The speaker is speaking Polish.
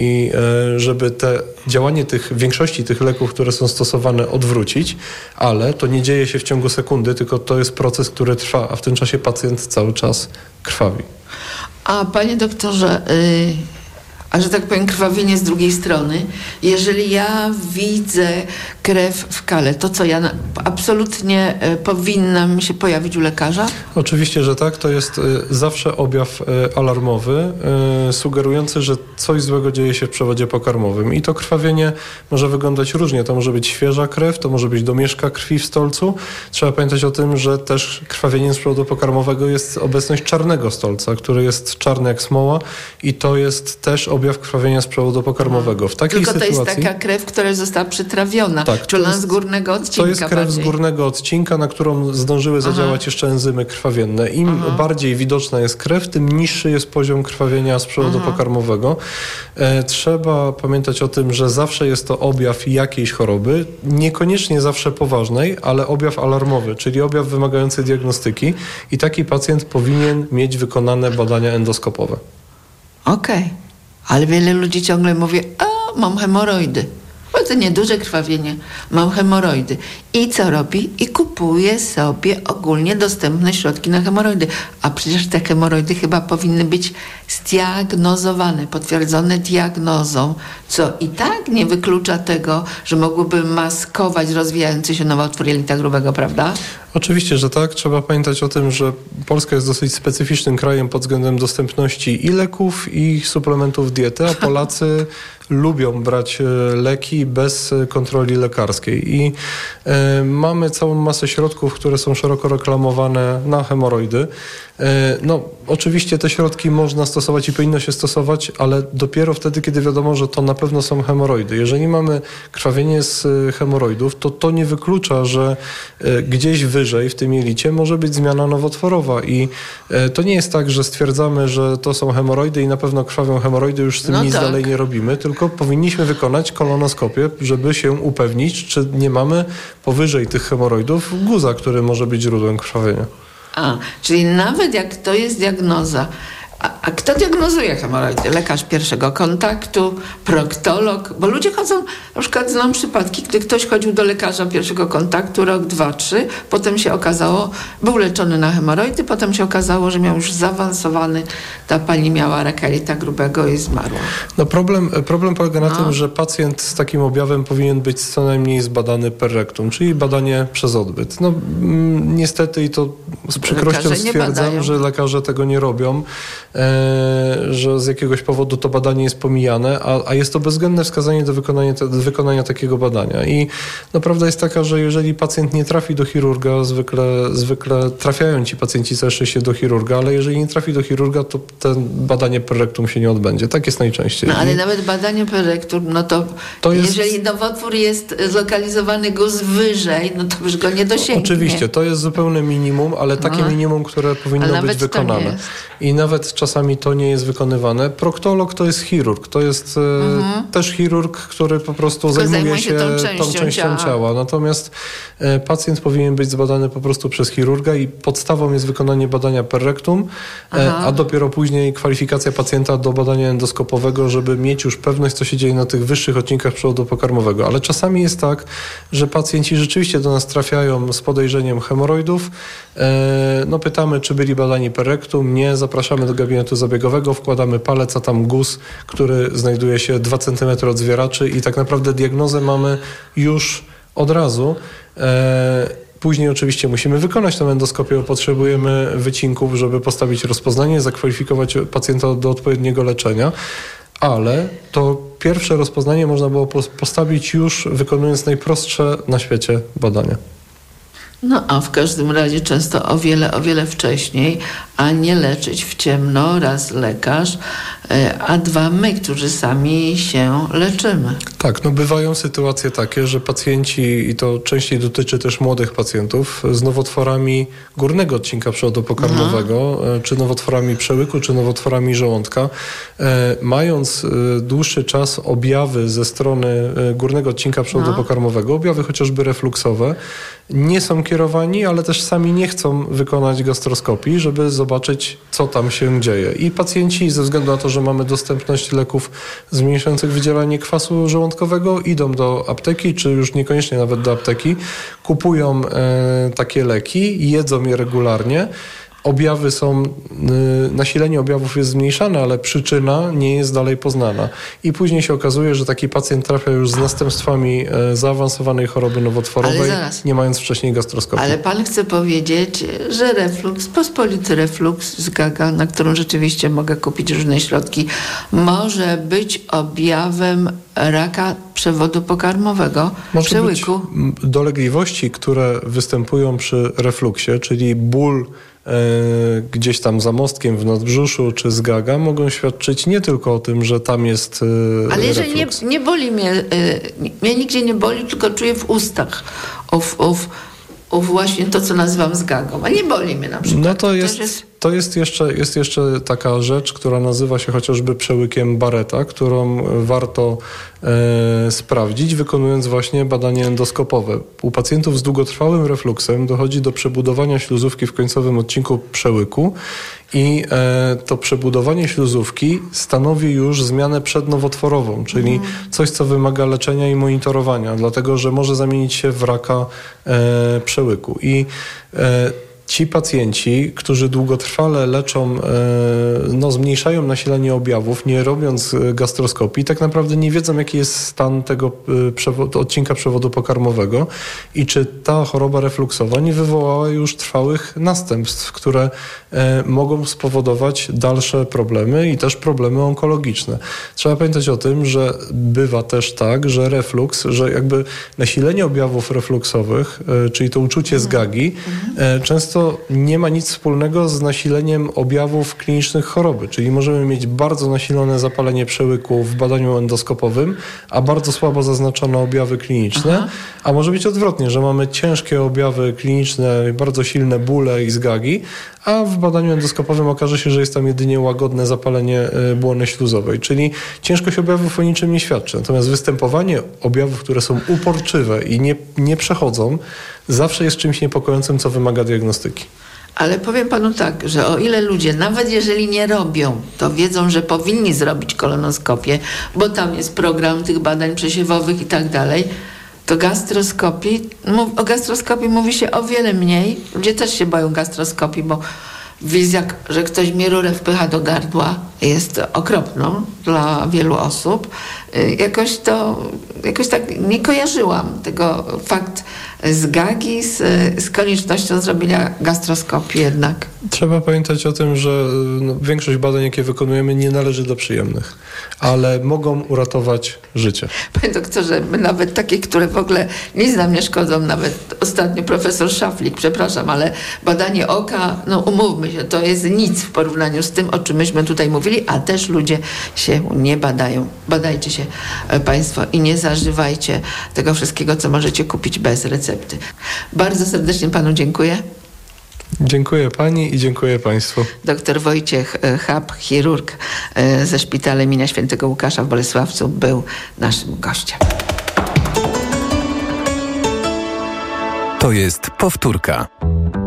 i żeby działanie większości tych leków, które są stosowane, odwrócić, ale to nie dzieje się w ciągu sekundy, tylko to jest proces, który trwa, a w tym czasie pacjent cały czas krwawi. A panie doktorze, a że tak powiem krwawienie z drugiej strony, jeżeli ja widzę krew w kale, to co, ja absolutnie powinnam się pojawić u lekarza? Oczywiście, że tak. To jest zawsze objaw alarmowy, sugerujący, że coś złego dzieje się w przewodzie pokarmowym. I to krwawienie może wyglądać różnie. To może być świeża krew, to może być domieszka krwi w stolcu. Trzeba pamiętać o tym, że też krwawieniem z przewodu pokarmowego jest obecność czarnego stolca, który jest czarny jak smoła i to jest też objaw krwawienia z przewodu pokarmowego. W takiej Tylko to sytuacji, jest taka krew, która została przytrawiona, tak, czyli z górnego odcinka. To jest krew bardziej z górnego odcinka, na którą zdążyły zadziałać jeszcze enzymy krwawienne. Im bardziej widoczna jest krew, tym niższy jest poziom krwawienia z przewodu pokarmowego. Trzeba pamiętać o tym, że zawsze jest to objaw jakiejś choroby, niekoniecznie zawsze poważnej, ale objaw alarmowy, czyli objaw wymagający diagnostyki i taki pacjent powinien mieć wykonane badania endoskopowe. Okej. Ale wiele ludzi ciągle mówi, mam hemoroidy. Bo to nieduże krwawienie, mam hemoroidy. I co robi? I kupuje sobie ogólnie dostępne środki na hemoroidy. A przecież te hemoroidy chyba powinny być zdiagnozowane, potwierdzone diagnozą, co i tak nie wyklucza tego, że mogłyby maskować rozwijający się nowotwór jelita grubego, prawda? Oczywiście, że tak. Trzeba pamiętać o tym, że Polska jest dosyć specyficznym krajem pod względem dostępności i leków, i suplementów diety, a Polacy lubią brać leki bez kontroli lekarskiej. I mamy całą masę środków, które są szeroko reklamowane na hemoroidy. Oczywiście te środki można stosować i powinno się stosować, ale dopiero wtedy, kiedy wiadomo, że to na pewno są hemoroidy. Jeżeli mamy krwawienie z hemoroidów, to nie wyklucza, że gdzieś wyżej w tym jelicie może być zmiana nowotworowa i to nie jest tak, że stwierdzamy, że to są hemoroidy i na pewno krwawią hemoroidy, już z tym nic dalej nie robimy, tylko powinniśmy wykonać kolonoskopię, żeby się upewnić, czy nie mamy powyżej tych hemoroidów guza, który może być źródłem krwawienia. Czyli nawet jak to jest diagnoza, a kto diagnozuje hemoroidy? Lekarz pierwszego kontaktu, proktolog? Bo ludzie chodzą, na przykład znam przypadki, gdy ktoś chodził do lekarza pierwszego kontaktu rok, 2, 3, potem się okazało, był leczony na hemoroidy, potem się okazało, że miał już zaawansowany, ta pani miała raka jelita grubego i zmarła. Problem polega na tym, że pacjent z takim objawem powinien być co najmniej zbadany per rectum, czyli badanie przez odbyt. Niestety i to z przykrością stwierdzam, że lekarze tego nie robią, że z jakiegoś powodu to badanie jest pomijane, a jest to bezwzględne wskazanie do wykonania takiego badania. I prawda jest taka, że jeżeli pacjent nie trafi do chirurga, zwykle trafiają ci pacjenci całe szczęście do chirurga, ale jeżeli nie trafi do chirurga, to badanie per rectum się nie odbędzie. Tak jest najczęściej. Ale nawet badanie per rectum, jeżeli nowotwór jest zlokalizowany guz wyżej, to już go nie dosięgnie. Oczywiście, to jest zupełne minimum, ale takie minimum, które powinno być wykonane. I nawet czasami to nie jest wykonywane. Proktolog to jest chirurg. To jest też chirurg, który po prostu zajmuje się tą częścią ciała. Natomiast pacjent powinien być zbadany po prostu przez chirurga i podstawą jest wykonanie badania per rectum, a dopiero później kwalifikacja pacjenta do badania endoskopowego, żeby mieć już pewność, co się dzieje na tych wyższych odcinkach przewodu pokarmowego. Ale czasami jest tak, że pacjenci rzeczywiście do nas trafiają z podejrzeniem hemoroidów. Pytamy, czy byli badani per rectum. Nie, zapraszamy do gabinetu zabiegowego, wkładamy palec, a tam guz, który znajduje się 2 cm od zwieraczy i tak naprawdę diagnozę mamy już od razu. Później oczywiście musimy wykonać tę endoskopię, bo potrzebujemy wycinków, żeby postawić rozpoznanie, zakwalifikować pacjenta do odpowiedniego leczenia. Ale to pierwsze rozpoznanie można było postawić już wykonując najprostsze na świecie badania. A w każdym razie często o wiele wcześniej, a nie leczyć w ciemno, raz lekarz, a 2 my, którzy sami się leczymy. Tak, bywają sytuacje takie, że pacjenci, i to częściej dotyczy też młodych pacjentów, z nowotworami górnego odcinka przewodu pokarmowego, czy nowotworami przełyku, czy nowotworami żołądka, mając dłuższy czas objawy ze strony górnego odcinka przewodu pokarmowego, objawy chociażby refluksowe, nie są kierowani, ale też sami nie chcą wykonać gastroskopii, żeby zobaczyć, co tam się dzieje. I pacjenci ze względu na to, że mamy dostępność leków zmniejszających wydzielanie kwasu żołądkowego, idą do apteki, czy już niekoniecznie nawet do apteki, kupują takie leki, jedzą je regularnie. Objawy są, nasilenie objawów jest zmniejszane, ale przyczyna nie jest dalej poznana. I później się okazuje, że taki pacjent trafia już z następstwami zaawansowanej choroby nowotworowej, nie mając wcześniej gastroskopii. Ale pan chce powiedzieć, że refluks, pospolity refluks z gaga, na którą rzeczywiście mogę kupić różne środki, może być objawem raka przewodu pokarmowego, przełyku? Dolegliwości, które występują przy refluksie, czyli ból gdzieś tam za mostkiem w nadbrzuszu czy z gaga, mogą świadczyć nie tylko o tym, że tam jest ale jeżeli nie boli mnie nigdzie nie boli, tylko czuję w ustach właśnie to, co nazywam zgagą, a nie boli mnie na przykład. No to jest jeszcze taka rzecz, która nazywa się chociażby przełykiem Barretta, którą warto sprawdzić, wykonując właśnie badanie endoskopowe. U pacjentów z długotrwałym refluksem dochodzi do przebudowania śluzówki w końcowym odcinku przełyku i to przebudowanie śluzówki stanowi już zmianę przednowotworową, czyli coś, co wymaga leczenia i monitorowania, dlatego że może zamienić się w raka przełyku. I ci pacjenci, którzy długotrwale leczą, zmniejszają nasilenie objawów, nie robiąc gastroskopii, tak naprawdę nie wiedzą, jaki jest stan tego odcinka przewodu pokarmowego i czy ta choroba refluksowa nie wywołała już trwałych następstw, które mogą spowodować dalsze problemy i też problemy onkologiczne. Trzeba pamiętać o tym, że bywa też tak, że refluks, że jakby nasilenie objawów refluksowych, czyli to uczucie zgagi, często nie ma nic wspólnego z nasileniem objawów klinicznych choroby, czyli możemy mieć bardzo nasilone zapalenie przełyku w badaniu endoskopowym, a bardzo słabo zaznaczone objawy kliniczne, a może być odwrotnie, że mamy ciężkie objawy kliniczne, bardzo silne bóle i zgagi, a w badaniu endoskopowym okaże się, że jest tam jedynie łagodne zapalenie błony śluzowej, czyli ciężkość objawów o niczym nie świadczy. Natomiast występowanie objawów, które są uporczywe i nie przechodzą, zawsze jest czymś niepokojącym, co wymaga diagnostyki. Ale powiem panu tak, że o ile ludzie, nawet jeżeli nie robią, to wiedzą, że powinni zrobić kolonoskopię, bo tam jest program tych badań przesiewowych i tak dalej, to o gastroskopii mówi się o wiele mniej. Ludzie też się boją gastroskopii, bo wizja, że ktoś mi rurę wpycha do gardła, jest okropną dla wielu osób. Jakoś tak nie kojarzyłam tego fakt zgagi z koniecznością zrobienia gastroskopii jednak. Trzeba pamiętać o tym, że większość badań, jakie wykonujemy, nie należy do przyjemnych, ale mogą uratować życie. Panie doktorze, nawet takie, które w ogóle nic nam nie szkodzą, nawet ostatnio profesor Szaflik, przepraszam, ale badanie oka, umówmy się, to jest nic w porównaniu z tym, o czym myśmy tutaj mówili, a też ludzie się nie badają. Badajcie się państwo i nie zażywajcie tego wszystkiego, co możecie kupić bez recepty. Bardzo serdecznie panu dziękuję. Dziękuję pani i dziękuję państwu. Dr Wojciech Chab, chirurg ze Szpitala im. Świętego Łukasza w Bolesławcu, był naszym gościem. To jest powtórka.